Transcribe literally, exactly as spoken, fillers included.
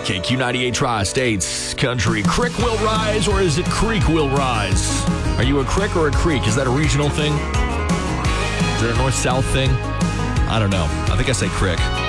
K Q ninety-eight Tri-States Country. Crick will rise, or is it creek will rise? Are you a crick or a creek? Is that a regional thing? Is it a north-south thing? I don't know. I think I say crick.